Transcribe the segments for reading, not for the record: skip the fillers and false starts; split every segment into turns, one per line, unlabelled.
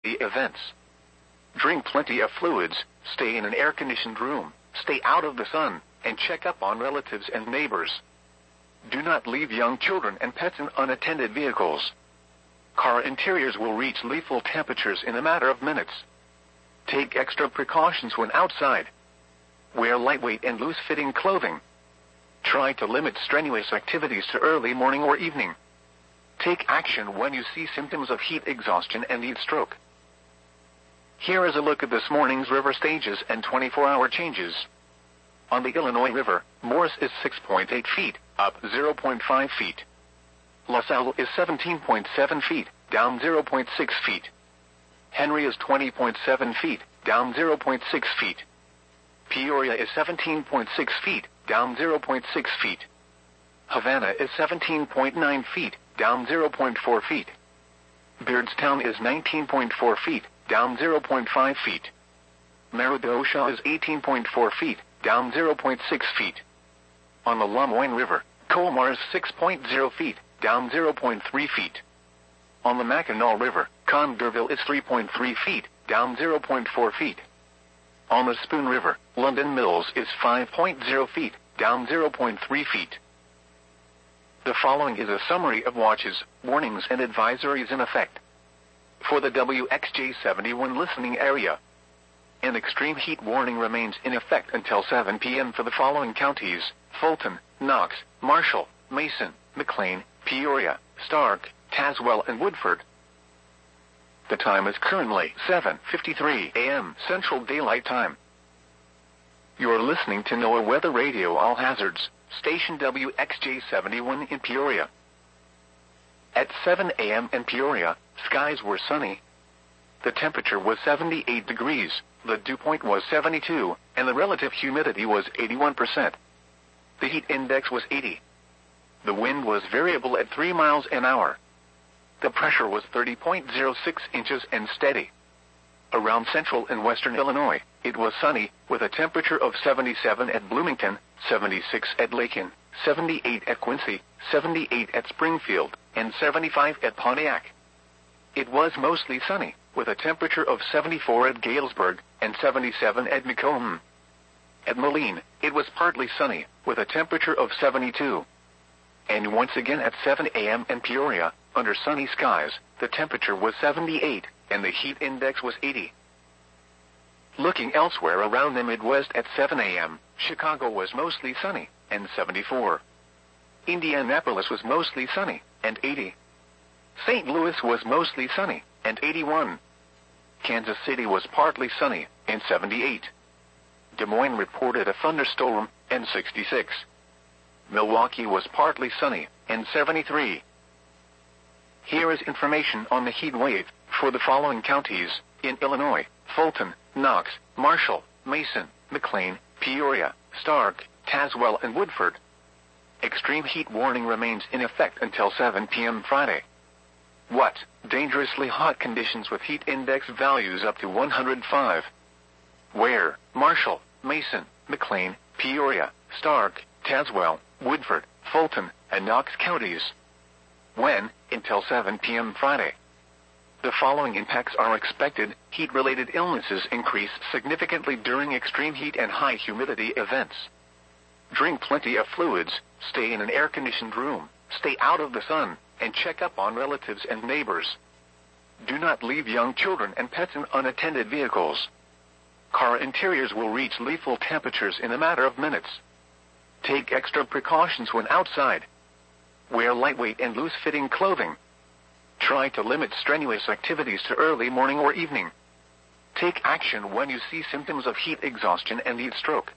events. Drink plenty of fluids, stay in an air-conditioned room, stay out of the sun, and check up on relatives and neighbors. Do not leave young children and pets in unattended vehicles. Car interiors will reach lethal temperatures in a matter of minutes. Take extra precautions when outside. Wear lightweight and loose-fitting clothing. Try to limit strenuous activities to early morning or evening. Take action when you see symptoms of heat exhaustion and heat stroke. Here is a look at this morning's river stages and 24-hour changes. On the Illinois River, Morris is 6.8 feet, up 0.5 feet. LaSalle is 17.7 feet, down 0.6 feet. Henry is 20.7 feet, down 0.6 feet. Peoria is 17.6 feet, down 0.6 feet. Havana is 17.9 feet, down 0.4 feet. Beardstown is 19.4 feet, down 0.5 feet. Meridosha is 18.4 feet, down 0.6 feet. On the Lemoyne River, Colmar is 6.0 feet, down 0.3 feet. On the Mackinac River, Condorville is 3.3 feet, down 0.4 feet. On the Spoon River, London Mills is 5.0 feet, down 0.3 feet. The following is a summary of watches, warnings and advisories in effect. For the WXJ71 listening area, an extreme heat warning remains in effect until 7 p.m. for the following counties: Fulton, Knox, Marshall, Mason, McLean, Peoria, Stark, Tazewell and Woodford. The time is currently 7:53 a.m. Central Daylight Time. You are listening to NOAA Weather Radio All Hazards, station WXJ71 in Peoria. At 7 a.m. in Peoria, skies were sunny. The temperature was 78 degrees, the dew point was 72, and the relative humidity was 81%. The heat index was 80. The wind was variable at 3 miles an hour. The pressure was 30.06 inches and steady. Around central and western Illinois, it was sunny, with a temperature of 77 at Bloomington, 76 at Lakin, 78 at Quincy, 78 at Springfield, and 75 at Pontiac. It was mostly sunny, with a temperature of 74 at Galesburg, and 77 at Macomb. At Moline, it was partly sunny, with a temperature of 72. And once again at 7 a.m. in Peoria, under sunny skies, the temperature was 78, and the heat index was 80. Looking elsewhere around the Midwest at 7 a.m., Chicago was mostly sunny, and 74. Indianapolis was mostly sunny, and 80. St. Louis was mostly sunny, and 81. Kansas City was partly sunny, and 78. Des Moines reported a thunderstorm, and 66. Milwaukee was partly sunny, and 73. Here is information on the heat wave for the following counties in Illinois: Fulton, Knox, Marshall, Mason, McLean, Peoria, Stark, Tazewell and Woodford. Extreme heat warning remains in effect until 7 p.m. Friday. What? Dangerously hot conditions with heat index values up to 105. Where? Marshall, Mason, McLean, Peoria, Stark, Tazewell, Woodford, Fulton, and Knox counties. When? Until 7 p.m. Friday. The following impacts are expected. Heat-related illnesses increase significantly during extreme heat and high humidity events. Drink plenty of fluids, stay in an air-conditioned room, stay out of the sun, and check up on relatives and neighbors. Do not leave young children and pets in unattended vehicles. Car interiors will reach lethal temperatures in a matter of minutes. Take extra precautions when outside. Wear lightweight and loose-fitting clothing. Try to limit strenuous activities to early morning or evening. Take action when you see symptoms of heat exhaustion and heat stroke.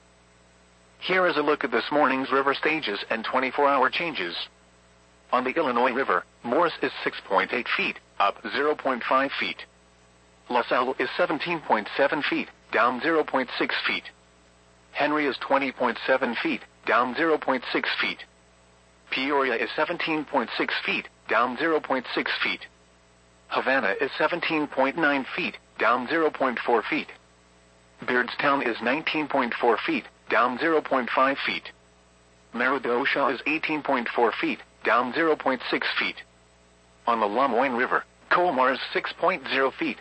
Here is a look at this morning's river stages and 24-hour changes. On the Illinois River, Morris is 6.8 feet, up 0.5 feet. LaSalle is 17.7 feet, down 0.6 feet. Henry is 20.7 feet, down 0.6 feet. Peoria is 17.6 feet, down 0.6 feet. Havana is 17.9 feet, down 0.4 feet. Beardstown is 19.4 feet, down 0.5 feet. Meridosha is 18.4 feet, down 0.6 feet. On the Lemoyne River, Colmar is 6.0 feet,